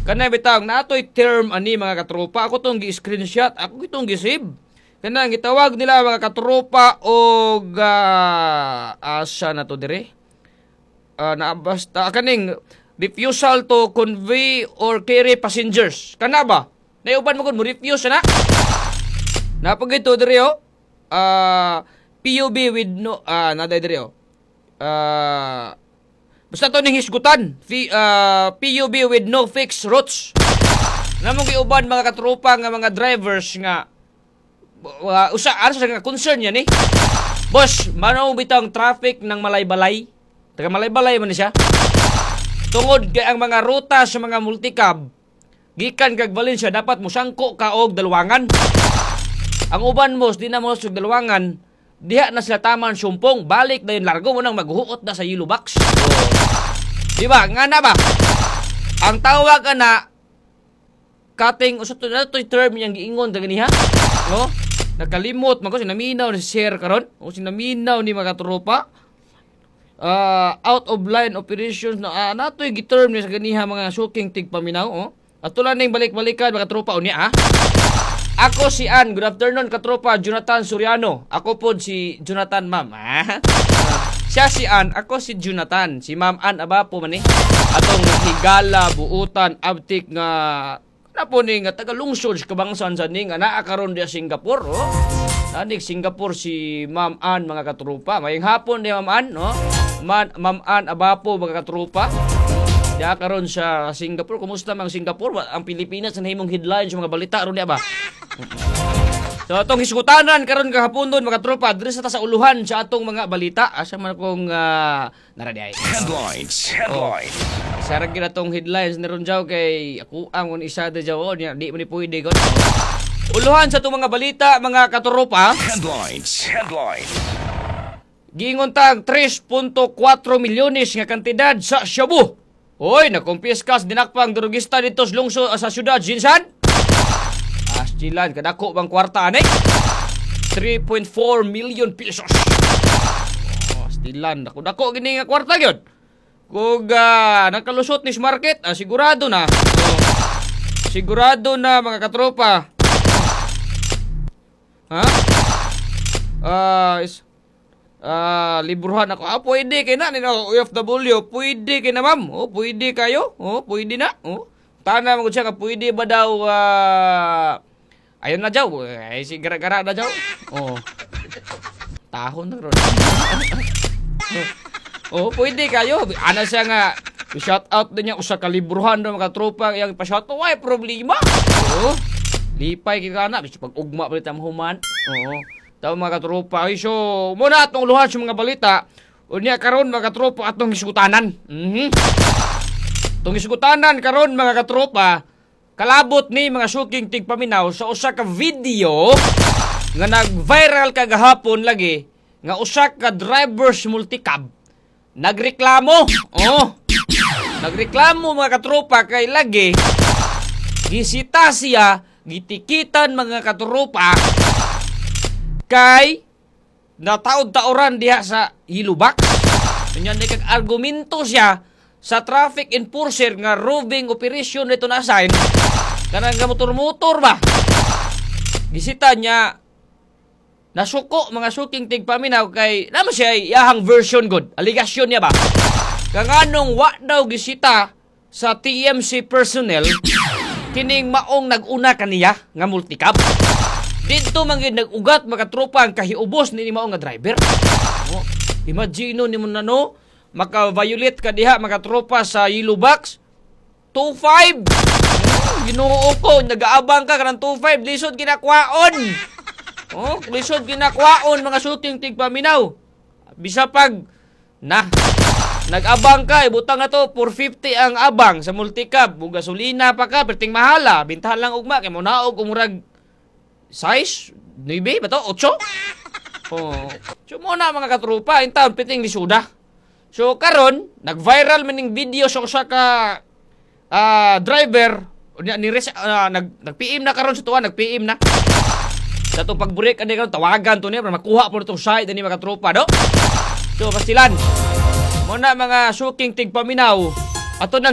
Kanang bitang natoy term ani mga katropa. Ako tong gi-screenshot, ako itong gi-save. Kanang gitawag nila mga katropa og asa na to dire. Na basta kaning refusal to convey or carry passengers. Kana ba? Naiuban mo kun mo refuse na. Napagito dire oh. PUB with no naday dire oh. Basta to ning hisgutan. PUB with no fixed routes. Namong giuban mga katropa nga mga drivers nga usa ano sa concern yan eh. Boss, manaw bitang traffic ng Malaybalay. Taga Malaybalay man siya. Tungod kay ang mga ruta sa mga multicab gikan kag Valencia dapat musangko ka og dalwangan. Ang uban mo di na mo sug dalwangan, diha na sila taman sumpong, balik dayon largo mo nang maghuot na sa yellow box. Di ba? Nga na ba? Ang tawag na cutting usa to term yang giingon ganiha. No? Nakalimot man ko sinaminaw ni share karon. O sinaminaw ni mga tropa. Out of line operations na natoy giterm ni sa ganiha mga suking tigpaminaw oh. At tulan ning balik-balikan mga tropa unya Ako si Ann, good afternoon katropa Jonathan Soriano. Ako pod si Jonathan ma'am. Siya si Ann, ako si Jonathan. Si Ma'am Ann abapo man ni. Atong higala buutan abtik nga napo ni nga tagalungsod sa kabangsan sa ning ana karon di Singapore oh. Nanig Singapore si Ma'am Ann mga katropa. Mayong hapon ni Ma'am Ann no. Ma'am Ann abapo mga katropa. Diya karon sa Singapore. Kumusta mang Singapore? Ang Pilipinas na himong headline sa mga balita ron diya ba? So atong hisgutanan karon kahapon doon mga tropa diri sa uluhan sa atong mga balita. Asa man kong naradiay. Headlines. Sarag gid atong headlines ni ron jaw kay ako ang isa da jaw di man ni pwede kon. Uluhan sa atong mga balita mga katropa. Headlines. Giingon tag 3.4 milyones nga kantidad sa shabu. Hoy, nakumpiskas dinakpang drugista dito sa lungsod sa syudad Jinsan. Astilan kadako bang kwarta ani? 3.4 million pesos. Astilan dako gini nga kwarta gyud. Kung nakalusot ni market, sigurado na. Sigurado na mga katropa. Libruhan ako. Pwede kay na nino OFW, pwede kay na ma'am. Pwede kayo. Pwede na. Tana mo siya ka pwede ba daw ayun na jaw. Ay si gara-gara na jaw. Tahon na ron. Pwede kayo. Ana siya nga shout out din niya usa ka libruhan do mga tropa yang pa-shout out ay problema. Lipay kita na bis pag ugma pa ta human. Tawo mga katropa. So, muna atong luhan sa mga balita. Unya karon mga katropa atong hisgutanan. Atong hisgutanan karon mga katropa. Kalabot ni mga suking tigpaminaw sa usa ka video nga nag-viral kagahapon lagi nga usa ka drivers multicab nagreklamo. Nagreklamo mga katropa kay lagi gisita siya, gitikitan mga katropa kay nataod-taoran diha sa Hilubax. Ganyan di kag argumento siya sa traffic enforcer nga roving operation nito na assign. Kanang motor-motor ba? Gisita niya nasuko mga suking tigpaminaw kay naman siya iyahang version god. Aligasyon niya ba? Kanganong wa daw gisita sa TMC personnel kining maong nag-una kaniya nga multicab. Dito mangin nag-ugat mga tropa ang kahiubos ni mao nga driver. Imagine ni mo na no, maka-violate ka diha mga tropa sa yellow box. 2.5. Ginoo ko, nag-aabang ka kanang 2.5 lisod ginakwaon. Lisod ginakwaon mga shooting tigpaminaw. Bisa pag nag-abang ka, ibutang na to 450 ang abang sa multicab. Kung gasolina pa ka, perting mahala, bintahan lang ugma kay mo naog umurag size 9 ba to? 8? So muna mga katrupa, in town piting lisuda. So karon nag-viral maning video sa usa ka driver nag-PM na karon sa tuwa, nag-PM na. Sa itong pag-break ani karon tawagan to niya para makuha po itong side ani mga katrupa, no? So pastilan. Muna mga suking tigpaminaw ato nang